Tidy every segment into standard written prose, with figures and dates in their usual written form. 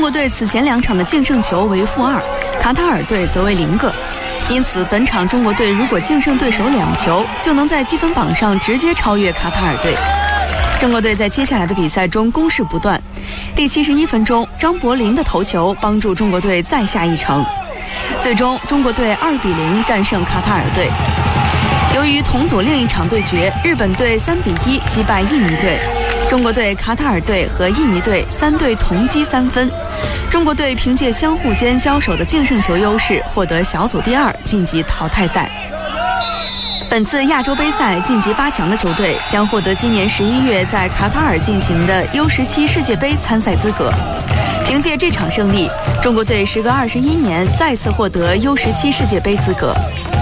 国队此前2场的净胜球为-2，卡塔尔队则为0个。因此，本场中国队如果净胜对手2球，就能在积分榜上直接超越卡塔尔队。中国队在接下来的比赛中攻势不断。第71分钟，张伯苓的头球帮助中国队再下一城。最终，中国队2-0战胜卡塔尔队。由于同组另一场对决，日本队3-1击败印尼队。中国队、卡塔尔队和印尼队3队同积3分。中国队凭借相互间交手的净胜球优势，获得小组第2，晋级淘汰赛。本次亚洲杯赛晋级8强的球队将获得今年11月在卡塔尔进行的 U17 世界杯参赛资格。凭借这场胜利，中国队时隔21年再次获得 U17 世界杯资格。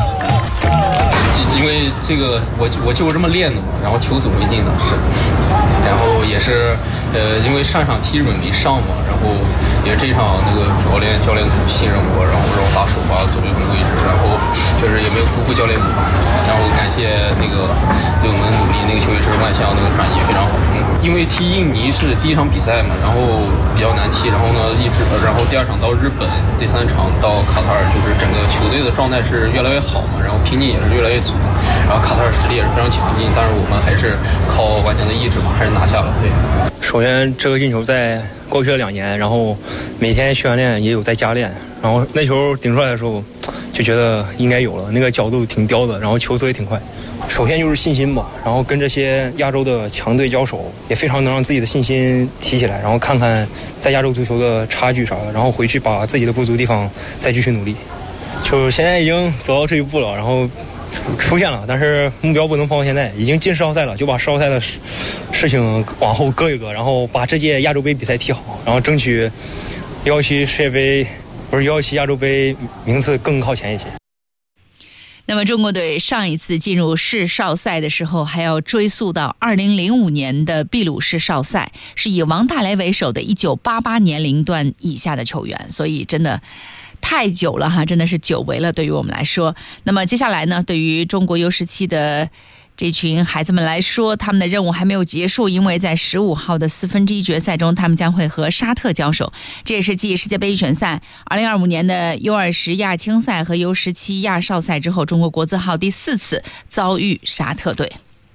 因为这个我就这么练的嘛，然后球走没进的是，然后也是因为上场踢日本没上嘛，然后也这场那个教练组信任我，然后让我打首发左右中位置，然后确实也没有辜负教练组，然后感谢那个对我们努力那个球员是万象那个转移非常好。因为踢印尼是第1场比赛嘛，然后比较难踢，然后呢然后第2场到日本，第3场到卡塔尔，就是整个球队的状态是越来越好嘛，然后拼劲也是越来越足，然后卡塔尔实力也是非常强劲，但是我们还是靠顽强的意志嘛，还是拿下了。对， 首先这个进球在过去了2年，然后每天训练也有在加练，然后那球顶出来的时候就觉得应该有了，那个角度挺刁的，然后球速也挺快。首先就是信心吧，然后跟这些亚洲的强队交手，也非常能让自己的信心提起来，然后看看在亚洲足球的差距啥的，然后回去把自己的不足地方再继续努力。就是现在已经走到这一步了，然后出现了，但是目标不能放到现在，已经进世奥赛了，就把世奥赛的事情往后搁一搁，然后把这届亚洲杯比赛踢好，然后争取117世界杯117亚洲杯名次更靠前一些。 那么中国队上一次进入世少赛的时候，还要追溯到2005年的秘鲁世少赛，是以王大雷为首的1988年龄段以下的球员，所以真的太久了哈，真的是久违了对于我们来说。那么接下来呢，对于中国 U17 的这群孩子们来说，他们的任务还没有结束，因为在15号的1/4决赛中，他们将会和沙特交手。这也是继世界杯预选赛、2025年的 U20 亚青赛和 U17 亚少赛之后，中国国字号第4次遭遇沙特队。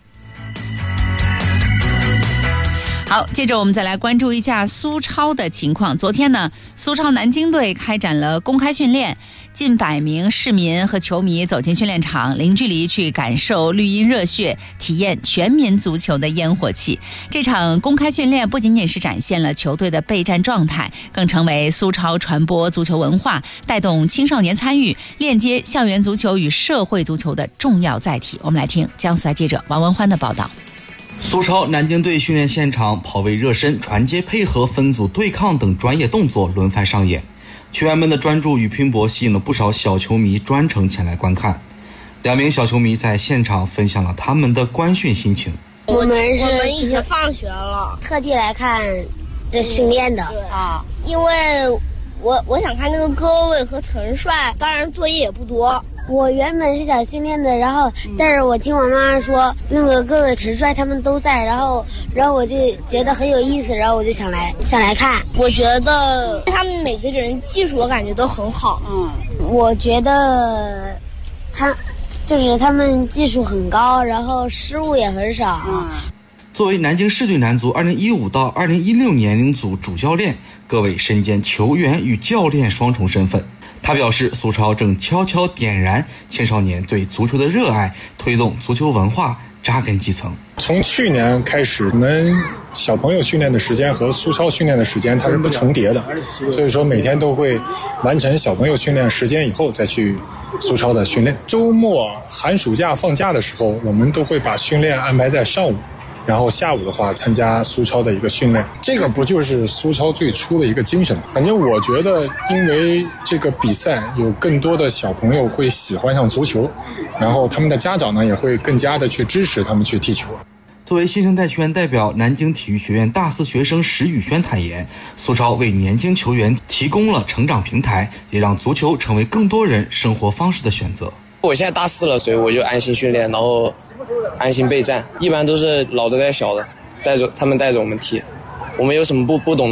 好，接着我们再来关注一下苏超的情况。昨天呢，苏超南京队开展了公开训练，近100名市民和球迷走进训练场，零距离去感受绿茵热血，体验全民足球的烟火气。这场公开训练不仅仅是展现了球队的备战状态，更成为苏超传播足球文化、带动青少年参与、链接校园足球与社会足球的重要载体。我们来听江苏台记者王文欢的报道。 苏超南京队训练现场，跑位热身、传接配合、分组对抗等专业动作轮番上演，球员们的专注与拼搏吸引了不少小球迷专程前来观看。2名小球迷在现场分享了他们的观训心情。 我们已经放学了，特地来看这训练的啊，因为我想看那个戈伟和陈帅，当然作业也不多。 我原本是想训练的，然后但是我听我妈妈说那个各位陈帅他们都在，然后我就觉得很有意思，然后我就想来看。 我觉得他们每个人技术我感觉都很好。 我觉得他们技术很高，然后失误也很少。 作为南京市队男足2015到2016年龄组主教练，各位身兼球员与教练双重身份。他表示，苏超正悄悄点燃青少年对足球的热爱，推动足球文化扎根基层。 从去年开始，我们小朋友训练的时间和苏超训练的时间它是不重叠的，所以说每天都会完成小朋友训练时间以后再去苏超的训练。周末、寒暑假放假的时候，我们都会把训练安排在上午，然后下午的话参加苏超的一个训练。这个不就是苏超最初的一个精神？反正我觉得因为这个比赛有更多的小朋友会喜欢上足球，然后他们的家长呢也会更加的去支持他们去踢球。 作为新生代球员代表，南京体育学院大4学生石宇轩坦言，苏超为年轻球员提供了成长平台，也让足球成为更多人生活方式的选择。 我现在大4了，所以我就安心训练，然后安心备战，一般都是老的带小的，他们带着我们踢，我们有什么不懂的